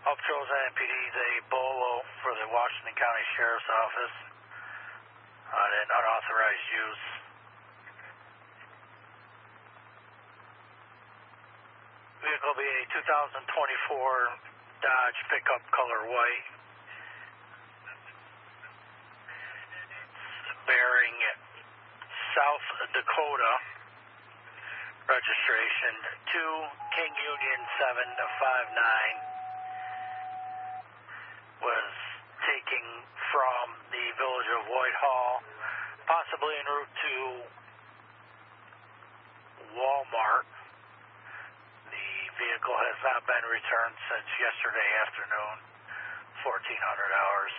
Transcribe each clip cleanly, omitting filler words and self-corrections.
Upchos NPD's a BOLO for the Washington County Sheriff's Office on an unauthorized use. Vehicle will be a 2024 Dodge pickup, color white, bearing South Dakota, registration 2 King Union 759. Was taking from the village of Whitehall, possibly en route to Walmart. The vehicle has not been returned since yesterday afternoon, 1400 hours.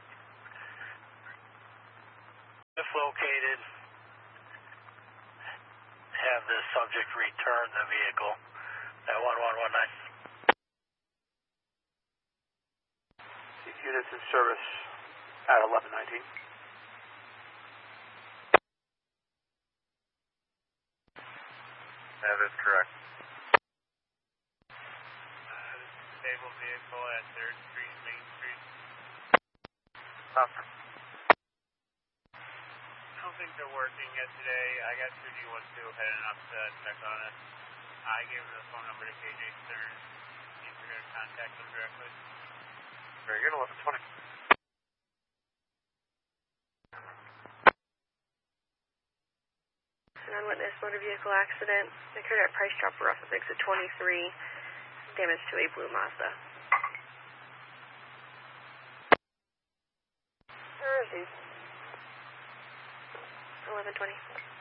If located, have the subject return the vehicle at 1119. Units in service at 1119. That is correct. This is a disabled vehicle at 3rd Street, Main Street. Awesome. I don't think they're working yet today. I got 2D12 heading up to check on it. I gave her the phone number to KJ Stern. See if we're going to contact them directly. Very good, 1120. Non-witness motor vehicle accident occurred at Price Chopper off of exit 23. Damage to a blue Mazda. 1120.